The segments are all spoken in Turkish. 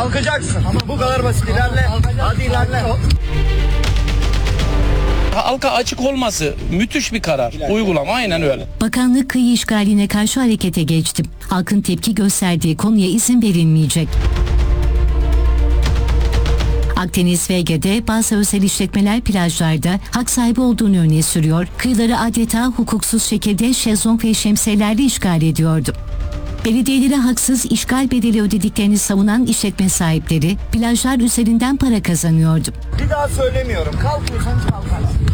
Kalkacaksın. Bu kadar basit. İlerle. Hadi ilerle. Halka açık olması müthiş bir karar. Uygulama aynen öyle. Bakanlık kıyı işgaline karşı harekete geçti. Halkın tepki gösterdiği konuya izin verilmeyecek. Akdeniz ve Ege'de bazı özel işletmeler plajlarda hak sahibi olduğunu öne sürüyor. Kıyıları adeta hukuksuz şekilde şezlong ve şemsiyelerle işgal ediyordu. Belediyelere haksız işgal bedeli ödediklerini savunan işletme sahipleri plajlar üzerinden para kazanıyordu. Bir daha söylemiyorum. Kalkıyorsan kalkarsın.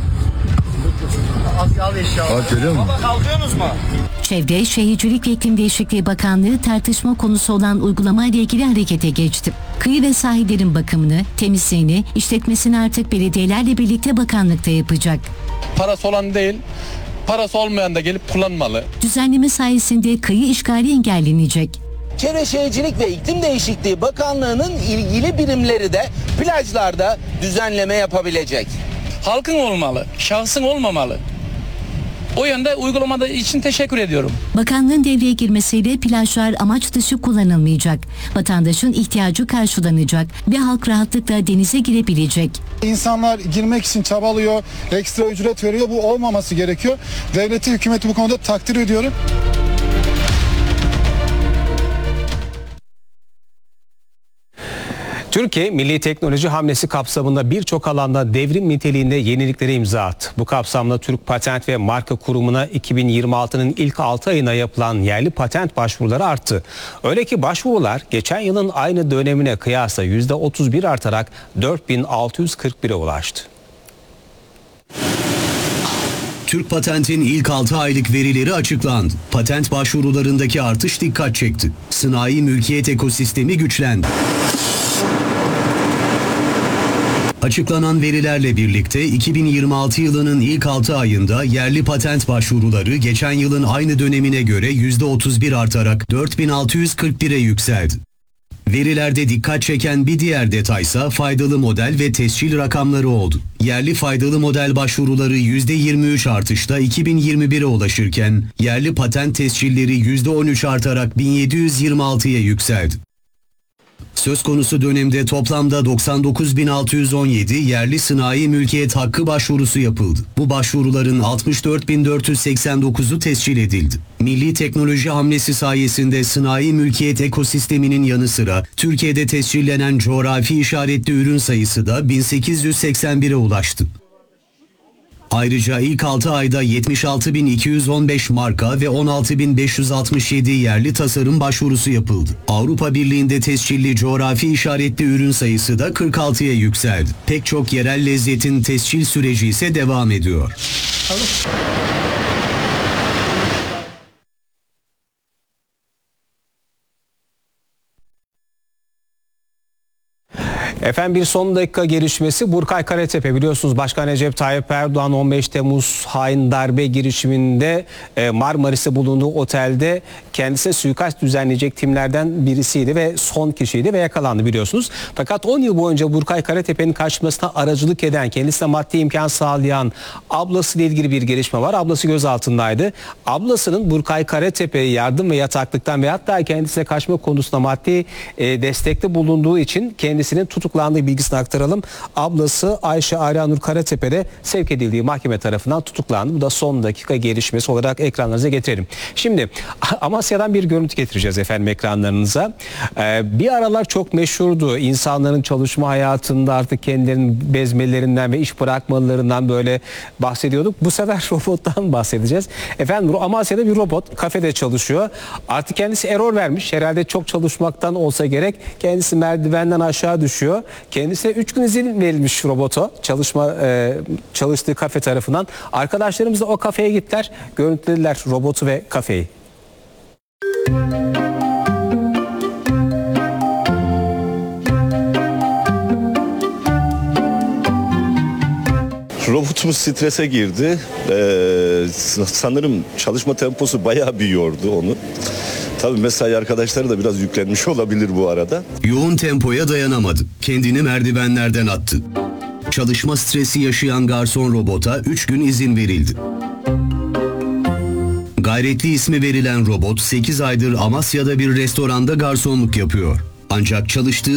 Al eşyaları. Baba kalkıyorsunuz mu? Çevre, Şehircilik ve İklim Değişikliği Bakanlığı tartışma konusu olan uygulamayla ilgili harekete geçti. Kıyı ve sahillerin bakımını, temizliğini, işletmesini artık belediyelerle birlikte bakanlıkta yapacak. Parası olan değil, parası olmayan da gelip kullanmalı. Düzenleme sayesinde kıyı işgali engellenecek. Çevre Şehircilik ve İklim Değişikliği Bakanlığı'nın ilgili birimleri de plajlarda düzenleme yapabilecek. Halkın olmalı, şahsın olmamalı. O yönde uygulamada için teşekkür ediyorum. Bakanlığın devreye girmesiyle plajlar amaç dışı kullanılmayacak. Vatandaşın ihtiyacı karşılanacak ve halk rahatlıkla denize girebilecek. İnsanlar girmek için çabalıyor, ekstra ücret veriyor. Bu olmaması gerekiyor. Devleti, hükümeti bu konuda takdir ediyorum. Türkiye, milli teknoloji hamlesi kapsamında birçok alanda devrim niteliğinde yeniliklere imza attı. Bu kapsamda Türk Patent ve Marka Kurumu'na 2026'nın ilk 6 ayına yapılan yerli patent başvuruları arttı. Öyle ki başvurular geçen yılın aynı dönemine kıyasla %31 artarak 4641'e ulaştı. Türk Patent'in ilk 6 aylık verileri açıklandı. Patent başvurularındaki artış dikkat çekti. Sanayi mülkiyet ekosistemi güçlendi. Açıklanan verilerle birlikte 2026 yılının ilk 6 ayında yerli patent başvuruları geçen yılın aynı dönemine göre %31 artarak 4641'e yükseldi. Verilerde dikkat çeken bir diğer detaysa faydalı model ve tescil rakamları oldu. Yerli faydalı model başvuruları %23 artışla 2021'e ulaşırken yerli patent tescilleri %13 artarak 1726'ya yükseldi. Söz konusu dönemde toplamda 99.617 yerli sanayi mülkiyet hakkı başvurusu yapıldı. Bu başvuruların 64.489'u tescil edildi. Milli teknoloji hamlesi sayesinde sanayi mülkiyet ekosisteminin yanı sıra Türkiye'de tescillenen coğrafi işaretli ürün sayısı da 1881'e ulaştı. Ayrıca ilk 6 ayda 76.215 marka ve 16.567 yerli tasarım başvurusu yapıldı. Avrupa Birliği'nde tescilli coğrafi işaretli ürün sayısı da 46'ya yükseldi. Pek çok yerel lezzetin tescil süreci ise devam ediyor. Efendim bir son dakika gelişmesi Burkay Karatepe, biliyorsunuz Başkan Recep Tayyip Erdoğan 15 Temmuz hain darbe girişiminde Marmaris'te bulunduğu otelde kendisine suikast düzenleyecek timlerden birisiydi ve son kişiydi ve yakalandı biliyorsunuz. Fakat 10 yıl boyunca Burkay Karatepe'nin kaçmasına aracılık eden, kendisine maddi imkan sağlayan ablasıyla ilgili bir gelişme var. Ablası gözaltındaydı. Ablasının Burkay Karatepe'ye yardım ve yataklıktan ve hatta kendisine kaçma konusunda maddi destekte bulunduğu için kendisinin tutuklandığı bilgisini aktaralım. Ablası Ayşe Aranur Karatepe'de sevk edildiği mahkeme tarafından tutuklandı. Bu da son dakika gelişmesi olarak ekranlarınıza getirelim. Şimdi Amasya'dan bir görüntü getireceğiz efendim ekranlarınıza. Bir aralar çok meşhurdu. İnsanların çalışma hayatında artık kendilerinin bezmelerinden ve iş bırakmalarından böyle bahsediyorduk. Bu sefer robottan bahsedeceğiz. Efendim Amasya'da bir robot kafede çalışıyor. Artık kendisi error vermiş. Herhalde çok çalışmaktan olsa gerek. Kendisi merdivenden aşağı düşüyor. Kendisine 3 gün izin verilmiş roboto çalıştığı kafe tarafından. Arkadaşlarımız da o kafeye gittiler. Görüntülediler robotu ve kafeyi. Robotumuz strese girdi. Sanırım çalışma temposu bayağı bir yordu onu. Tabii mesai arkadaşları da biraz yüklenmiş olabilir bu arada. Yoğun tempoya dayanamadı. Kendini merdivenlerden attı. Çalışma stresi yaşayan garson robota 3 gün izin verildi. Gayretli ismi verilen robot 8 aydır Amasya'da bir restoranda garsonluk yapıyor. Ancak çalıştığı